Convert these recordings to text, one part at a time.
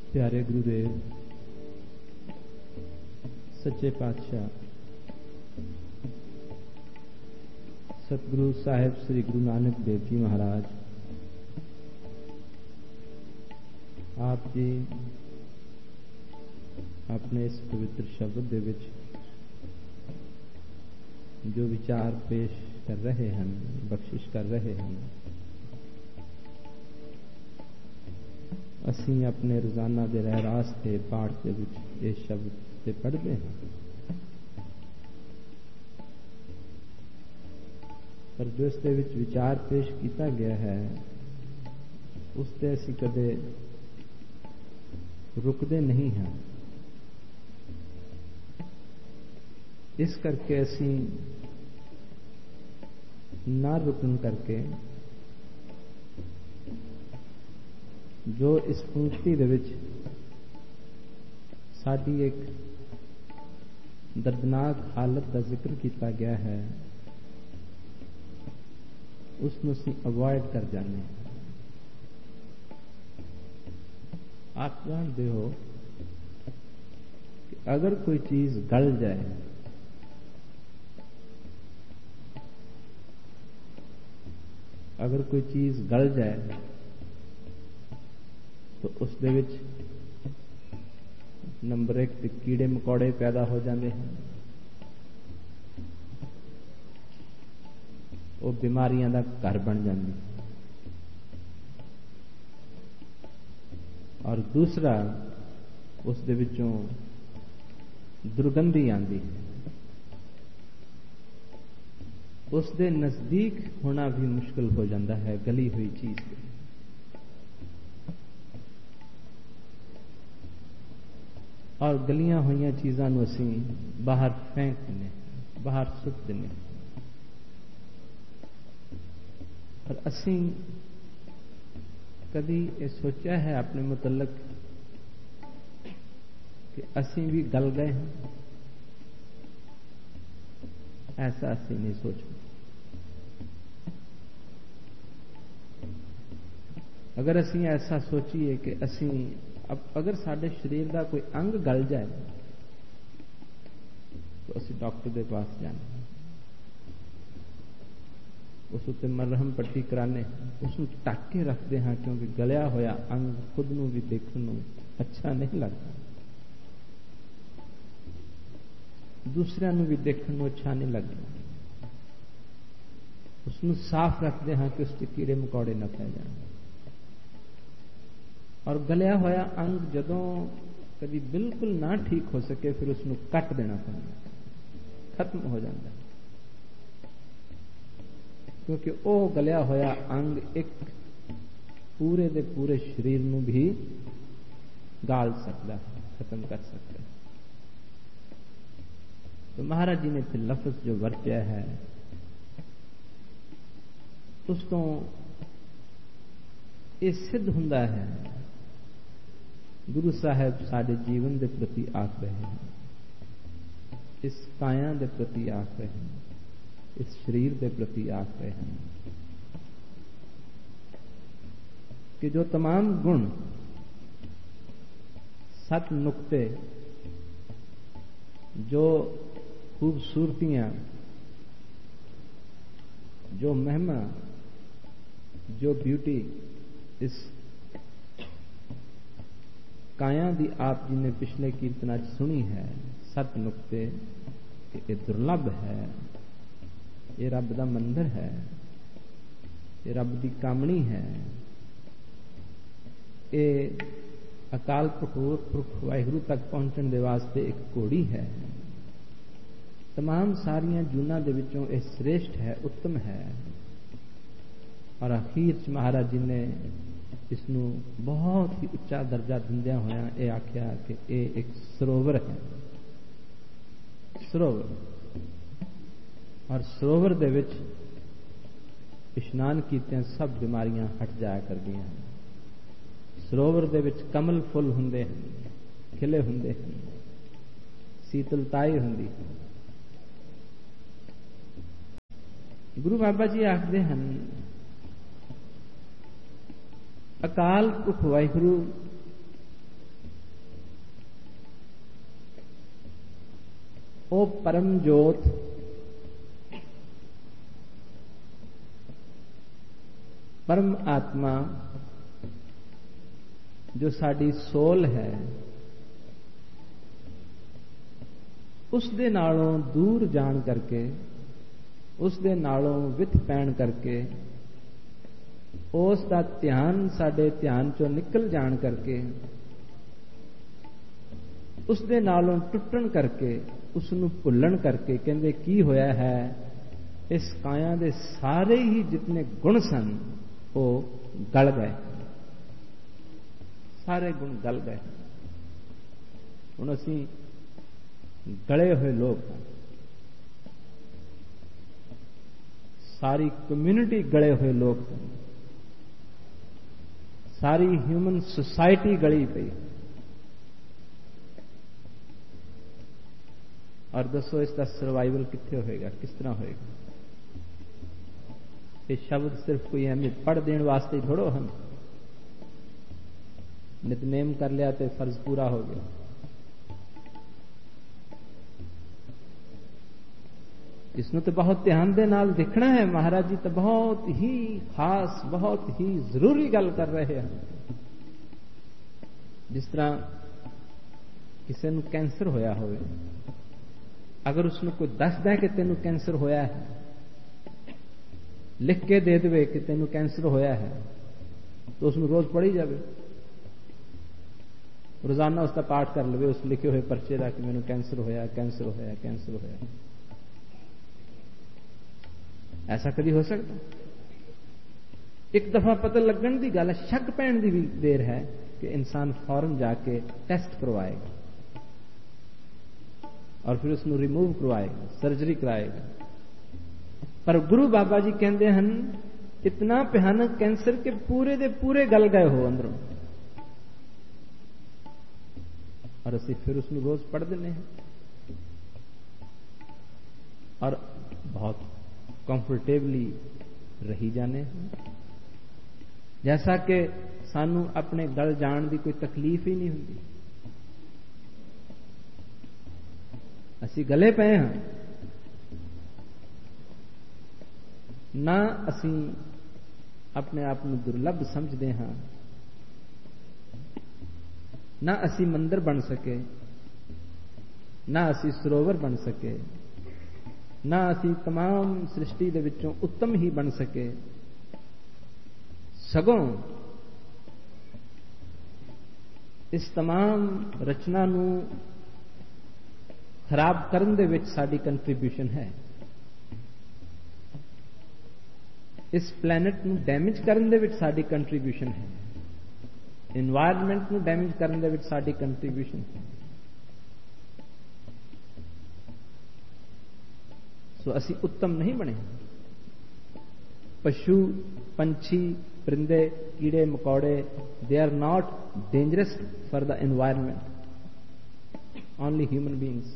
प्यारे गुरुदेव सच्चे पातशाह सतगुरु साहिब श्री गुरु नानक देव जी महाराज, आप जी अपने इस पवित्र शब्द दे विच जो विचार पेश कर रहे हैं, बख्शिश कर रहे हैं, असीं अपने रोजाना दे रहरास के पाठ के विच ये शब्द से पढ़ते हैं, पर जो इसके विच विचार पेश किया गया है उससे असीं कदे रुकते नहीं हैं। इस करके असीं ना रुकन करके जो इस पंक्ति दे विच साडी एक दर्दनाक हालत का जिक्र किया गया है उसनूं असीं अवॉइड कर जाने हैं। आप जानते हो कि अगर कोई चीज गल जाए, अगर कोई चीज गल जाए तो उस दे विच नंबर 1 ते कीड़े मकोड़े पैदा हो जाते हैं, वो बीमारियां का घर बन जाती, और दूसरा उस दे विचों दुर्गंधी आती है, उस दे नजदीक होना भी मुश्किल हो जाता है गली हुई चीज से। और गलियां हुई चीज़ों को असीं बाहर फेंक देने, बाहर सुट देने, पर असीं कभी ये सोचा है अपने मुतल्लक कि असीं भी गल गए हैं? ऐसा असीं नहीं सोचते। अगर असीं ऐसा सोचिए कि असीं अब अगर साडे शरीर का कोई अंग गल जाए तो असीं डॉक्टर के पास जाने, उस उत्ते मरहम पट्टी कराने, उसनूं ढक के रखते हैं, क्योंकि गलिया होया अंग खुद नूं भी देखण नूं अच्छा नहीं लगता, दूसरिਆਂ नूं भी देखण नूं अच्छा नहीं लगता। उसनूं साफ रखते हैं कि उसके कीड़े मकोड़े न पै जाण। और गलिया होया अंग जदों कभी बिल्कुल ना ठीक हो सके फिर उसनूं कट देना पैंदा, खत्म हो जाता है, क्योंकि वो गलिया होया अंग एक पूरे दे पूरे शरीर नूं भी गाल सकता है, खत्म कर सकता है। तो महाराज जी ने फिर लफ्ज जो वरत्या है उस तो ये सिद्ध हुंदा है गुरु साहब साडे जीवन के प्रति आख रहे हैं, इस काया के प्रति आख रहे हैं, इस शरीर के प्रति आख रहे हैं कि जो तमाम गुण, 7 नुक्ते, जो खूबसूरतियां, जो महिमा, जो ब्यूटी इस काया दी आप जी ने पिछले कीर्तना सुनी है, 7 नुक्ते कि ये दुर्लभ है, ये रब दा मंदिर है, ये रब दी कामणी है, ये अकाल पुरख वाहिगुरु तक पहुंचने दे वास्ते एक घोड़ी है, तमाम सारियां जूना दे विचों ये श्रेष्ठ है, उत्तम है। और अखीर महाराज जी ने इसनूं बहुत ही उच्चा दर्जा दिंदिया होया ये आख्या कि ये एक सरोवर है, सरोवर, और सरोवर दे विच इशनान कीते सब बीमारियां हट जाया कर दियां। सरोवर दे विच कमल फुल हुंदे हैं, खिले हुंदे हैं, शीतलताई हुंदी है। गुरु बाबा जी आखते हैं अकाल पुरख वाहिगुरु ਉਹ ਪਰਮ ਜੋਤ ਪਰਮ ਆਤਮਾ ਜੋ ਸਾਡੀ ਸੋਲ ਹੈ, ਉਸ ਦੇ ਨਾਲੋਂ ਦੂਰ ਜਾਣ ਕਰਕੇ, ਉਸ ਦੇ ਨਾਲੋਂ ਵਿਥ ਪੈਣ ਕਰਕੇ, ਉਸ ਦਾ ਧਿਆਨ ਸਾਡੇ ਧਿਆਨ ਚੋਂ ਨਿਕਲ ਜਾਣ ਕਰਕੇ, ਉਸ ਦੇ ਨਾਲੋਂ ਟੁੱਟਣ ਕਰਕੇ, ਉਸ ਨੂੰ ਭੁੱਲਣ ਕਰਕੇ ਕਹਿੰਦੇ ਕੀ ਹੋਇਆ ਹੈ, ਇਸ ਕਾਇਆ ਦੇ ਸਾਰੇ ਹੀ ਜਿਤਨੇ ਗੁਣ ਸਨ ਉਹ ਗਲ ਗਏ, ਸਾਰੇ ਗੁਣ ਗਲ ਗਏ। ਹੁਣ ਅਸੀਂ ਗਲੇ ਹੋਏ ਲੋਕ ਹਾਂ, ਸਾਰੀ ਕਮਿਊਨਿਟੀ ਗਲੇ ਹੋਏ ਲੋਕ ਹਨ, ਸਾਰੀ ਹਿਊਮਨ ਸੁਸਾਇਟੀ ਗਲੀ ਪਈ। ਔਰ ਦੱਸੋ ਇਸ ਦਾ ਸਰਵਾਈਵਲ ਕਿੱਥੇ ਹੋਏਗਾ, ਕਿਸ ਤਰ੍ਹਾਂ ਹੋਏਗਾ? ਇਹ ਸ਼ਬਦ ਸਿਰਫ ਕੋਈ ਅਹਿਮੀਅਤ ਪੜ੍ਹ ਦੇਣ ਵਾਸਤੇ ਥੋੜੋ ਹਨ। ਨਿਤਨੇਮ ਕਰ ਲਿਆ ਤੇ ਫਰਜ਼ ਪੂਰਾ ਹੋ ਗਿਆ। इसनों तो बहुत ध्यान दे नाल देखना है। महाराज जी तो बहुत ही खास, बहुत ही जरूरी गल कर रहे हैं। जिस तरह किसी नूं कैंसर होया होवे, अगर उसनूं कोई दस दे कि तेनू कैंसर होया है, लिख के दे देवे कि तेनू कैंसर होया है, तो उसनूं रोज पढ़ी जावे, रोजाना उसका पाठ कर लवे उस लिखे हुए पर्चे का कि मैनू कैंसर होया, कैंसर होया, कैंसर होया। ऐसा कभी हो सकता? एक दफा पता लगन की गल, शक पैण की भी देर है कि इंसान फौरन जाके टेस्ट करवाएगा और फिर उसको रिमूव करवाएगा, सर्जरी कराएगा। पर गुरु बाबा जी कहते हैं इतना भयानक कैंसर के पूरे दे पूरे गल गए हो अंदरों, और असी फिर उसको रोज पढ़ देने हैं और बहुत कंफर्टेबली रही जाने हैं, जैसा कि सानू अपने गल जान की कोई तकलीफ ही नहीं होती। असी गले पे हाँ, ना असी अपने आप को दुर्लभ समझते हाँ, ना असी मंदिर बन सके, ना असी सरोवर बन सके, ना असी तमाम सृष्टि दे विचों उत्तम ही बन सके, सगों इस तमाम रचना नू खराब करन दे विच साडी कंट्रीब्यूशन है। इस प्लैनेट नू डैमेज करन दे विच साडी कंट्रीब्यूशन है, एनवायरनमेंट नू डैमेज करन दे विच साडी कंट्रीब्यूशन है। सो असी उत्तम नहीं बने। पशु, पंछी, परिंदे, कीड़े मकौड़े, they are not dangerous for the environment, only human beings.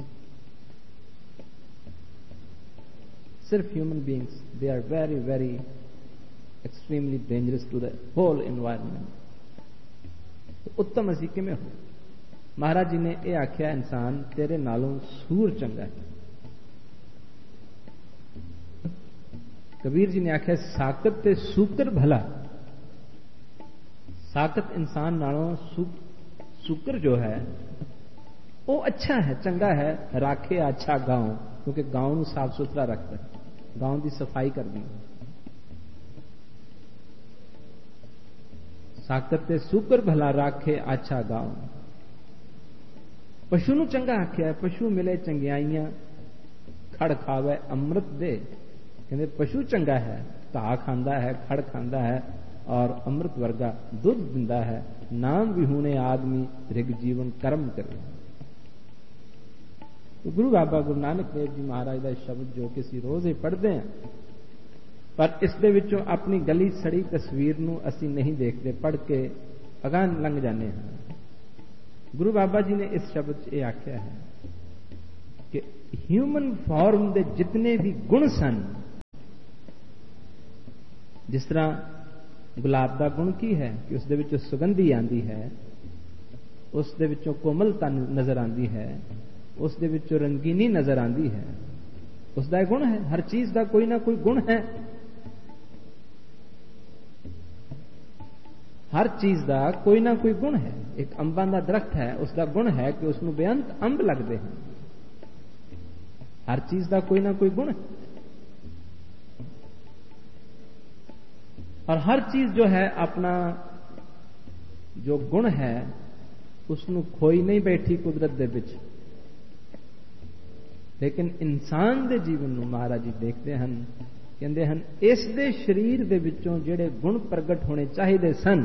सिर्फ human beings, they are very very extremely dangerous to the whole environment. तो उत्तम असी किमें हो? महाराज जी ने यह आख्या, इंसान तेरे नालों सूर चंगा है। कबीर जी ने आख्या, साकत ते सूकर भला। साकत इंसान नालों सूकर जो है वो अच्छा है, चंगा है। राखे अच्छा गांव, क्योंकि गांव को साफ सुथरा रखता है, गांव की सफाई कर दी। साकत ते सूकर भला, राखे अच्छा गांव। पशु नूं चंगा आख्या, पशु मिले चंगियाइयां, खड़ खावे अमृत दे। कहते पशु चंगा है, घा खांदा है, खड़ खांदा है और अमृत वर्गा दुध दिंदा है। नाम विहूणे आदमी रिग जीवन कर्म करे। तो गुरु बाबा गुरु नानक देव जी महाराज का शब्द जो कि असीं रोज ही पढ़ते हैं, पर इस दे विचों अपनी गली सड़ी तस्वीर नूं असीं नहीं देखते, पढ़ के अगां लंघ जाने हैं। गुरु बाबा जी ने इस शब्द ये आख्या है कि ह्यूमन फॉर्म दे जितने भी गुण सन, जिस तरह गुलाब का गुण की है कि उस दे विचों सुगंधी आती है, उस दे विचों कोमलता नजर आती है, उस दे विचों रंगीनी नजर आती है। उसका गुण है, हर चीज का कोई ना कोई गुण है। हर चीज का कोई ना कोई गुण है। एक अंबां का दरख्त है, उसका गुण है कि उसमें बेअंत अंब लगते हैं। हर चीज का कोई ना कोई गुण है। और हर चीज जो है अपना जो गुण है उसनू खोई नहीं बैठी कुदरत दे विच। लेकिन इंसान दे जीवन नू महाराज जी देखते हैं, कहते हैं इस दे शरीर दे विचों जिहड़े गुण प्रगट होने चाहिए सन,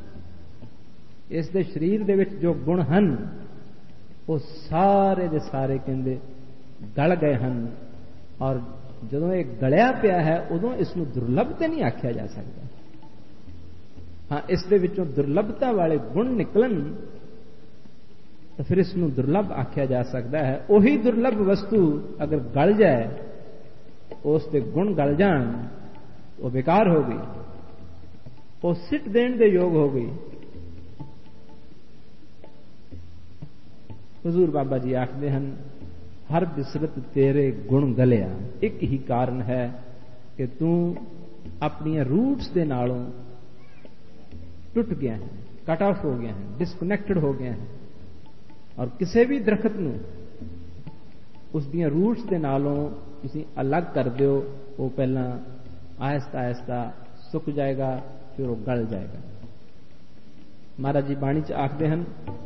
इस दे शरीर दे विच जो गुण हन वो सारे दे सारे कहते गल गए हैं। और जदों ये गलिया पिया है उदों इसनू दुर्लभ तो नहीं आख्या जा सकता। हाँ, इस दे विचों दुर्लभता वाले गुण निकलन तो फिर इसनू दुर्लभ आख्या जा सकता है। वही दुर्लभ वस्तु अगर गल जाए, उसके गुण गल जान, वो बेकार हो गई, वो सिट देने दे योग हो गई। हुजूर बाबा जी आखते हैं हर बिसरत तेरे गुण गलिया। एक ही कारण है कि तू अपनी रूट्स के नालों टुट गया है, कट ऑफ हो गया है, डिसकनेक्टेड हो गया है। और किसी भी दरखत नू उस दियां रूट्स के नालों तुसीं अलग कर दो, वो पहला आहिस्ता आहिस्ता सुक जाएगा, फिर वो गल जाएगा। महाराज जी बाणी च आखते हैं